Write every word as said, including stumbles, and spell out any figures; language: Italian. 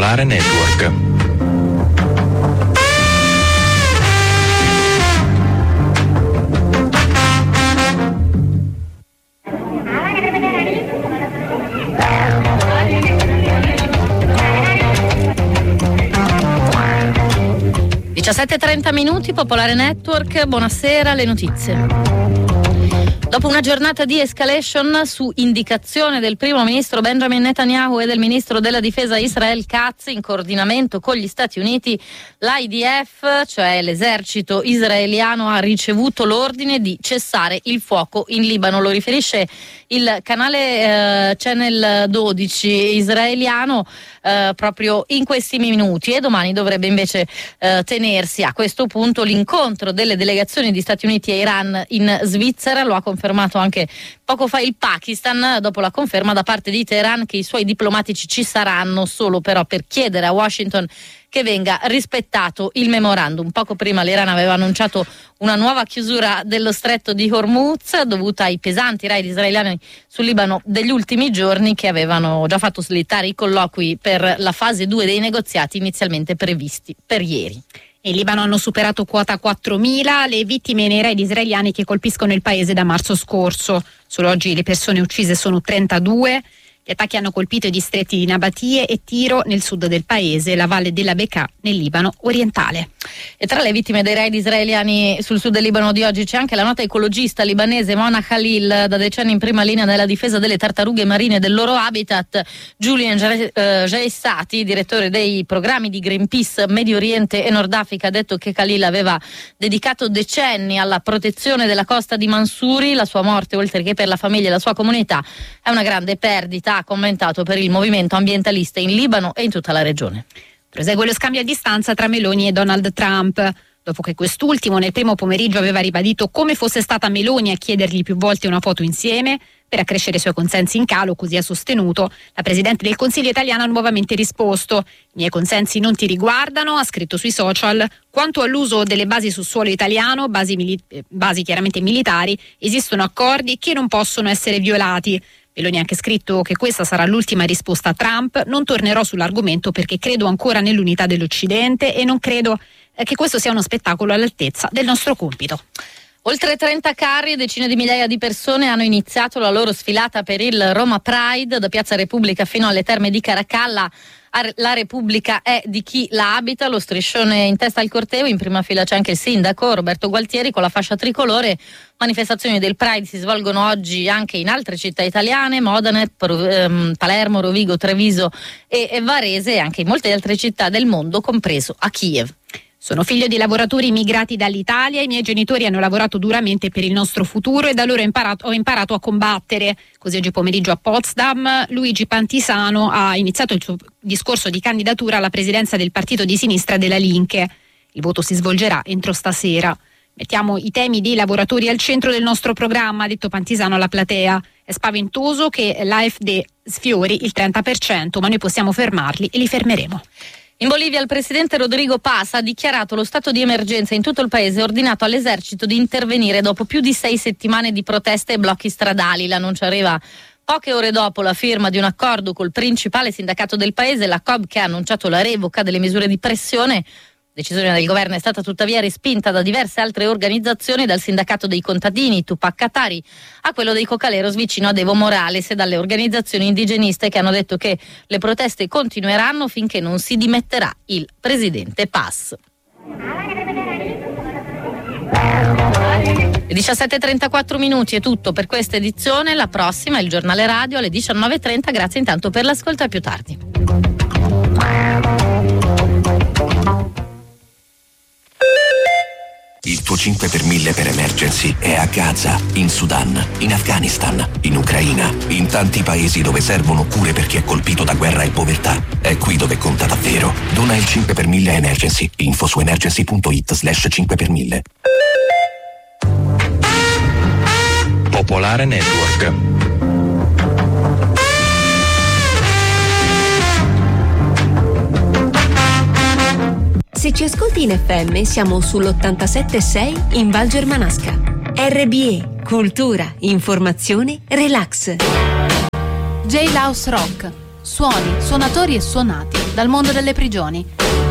Popolare Network. diciassette e trenta minuti, Popolare Network, buonasera, le notizie. Dopo una giornata di escalation su indicazione del primo ministro Benjamin Netanyahu e del ministro della difesa Israel Katz, in coordinamento con gli Stati Uniti, l'I D F, cioè l'esercito israeliano, ha ricevuto l'ordine di cessare il fuoco in Libano. Lo riferisce il canale eh, Channel dodici israeliano eh, proprio in questi minuti, e domani dovrebbe invece eh, tenersi a questo punto l'incontro delle delegazioni di Stati Uniti e Iran in Svizzera. Lo ha confermato anche poco fa il Pakistan, dopo la conferma da parte di Teheran che i suoi diplomatici ci saranno, solo però per chiedere a Washington che venga rispettato il memorandum. Poco prima l'Iran aveva annunciato una nuova chiusura dello stretto di Hormuz dovuta ai pesanti raid israeliani sul Libano degli ultimi giorni, che avevano già fatto slittare i colloqui per la fase due dei negoziati inizialmente previsti per ieri. In Libano hanno superato quota quattromila le vittime nei raid israeliani che colpiscono il paese da marzo scorso. Solo oggi le persone uccise sono trentadue. Gli attacchi hanno colpito i distretti di Nabatie e Tiro nel sud del paese, la valle della Bekaa nel Libano orientale. E tra le vittime dei raid israeliani sul sud del Libano di oggi c'è anche la nota ecologista libanese Mona Khalil, da decenni in prima linea nella difesa delle tartarughe marine e del loro habitat. Julian Jaissati, direttore dei programmi di Greenpeace Medio Oriente e Nord Africa, ha detto che Khalil aveva dedicato decenni alla protezione della costa di Mansouri. La sua morte, oltre che per la famiglia e la sua comunità, è una grande perdita, ha commentato, per il movimento ambientalista in Libano e in tutta la regione. Prosegue lo scambio a distanza tra Meloni e Donald Trump. Dopo che quest'ultimo nel primo pomeriggio aveva ribadito come fosse stata Meloni a chiedergli più volte una foto insieme per accrescere i suoi consensi in calo, così ha sostenuto, la Presidente del Consiglio italiana ha nuovamente risposto: i miei consensi non ti riguardano, ha scritto sui social. Quanto all'uso delle basi sul suolo italiano, basi, mili- basi chiaramente militari, esistono accordi che non possono essere violati. Meloni ha anche scritto che questa sarà l'ultima risposta a Trump. Non tornerò sull'argomento perché credo ancora nell'unità dell'Occidente e non credo eh, che questo sia uno spettacolo all'altezza del nostro compito. Oltre trenta carri e decine di migliaia di persone hanno iniziato la loro sfilata per il Roma Pride, da Piazza Repubblica fino alle Terme di Caracalla. La Repubblica è di chi la abita, lo striscione in testa al corteo. In prima fila c'è anche il sindaco Roberto Gualtieri con la fascia tricolore. Manifestazioni del Pride si svolgono oggi anche in altre città italiane: Modena, Palermo, Rovigo, Treviso e Varese, e anche in molte altre città del mondo, compreso a Kiev. Sono figlio di lavoratori immigrati dall'Italia, i miei genitori hanno lavorato duramente per il nostro futuro e da loro ho imparato, ho imparato a combattere. Così oggi pomeriggio a Potsdam Luigi Pantisano ha iniziato il suo discorso di candidatura alla presidenza del partito di sinistra della Linke. Il voto si svolgerà entro stasera. Mettiamo i temi dei lavoratori al centro del nostro programma, ha detto Pantisano alla platea. È spaventoso che l'A F D sfiori il trenta per cento, ma noi possiamo fermarli e li fermeremo. In Bolivia il presidente Rodrigo Paz ha dichiarato lo stato di emergenza in tutto il paese e ordinato all'esercito di intervenire dopo più di sei settimane di proteste e blocchi stradali. L'annuncio arriva poche ore dopo la firma di un accordo col principale sindacato del paese, la C O B, che ha annunciato la revoca delle misure di pressione. La decisione del governo è stata tuttavia respinta da diverse altre organizzazioni, dal sindacato dei contadini Tupac Katari a quello dei cocaleros vicino ad Evo Morales e dalle organizzazioni indigeniste, che hanno detto che le proteste continueranno finché non si dimetterà il presidente Paz. Le diciassette e trentaquattro minuti è tutto per questa edizione. La prossima è il giornale radio alle diciannove e trenta. Grazie intanto per l'ascolto, a più tardi. Il tuo cinque per mille per emergency è a Gaza, in Sudan, in Afghanistan, in Ucraina, in tanti paesi dove servono cure per chi è colpito da guerra e povertà. È qui dove conta davvero. Dona il cinque per mille a Emergency. Info su emergency punto it slash cinque per mille. Popolare Network. Se ci ascolti in F M siamo sull'ottantasette virgola sei in Val Germanasca. R B E, cultura, informazione, relax. J-House Rock. Suoni, suonatori e suonati dal mondo delle prigioni.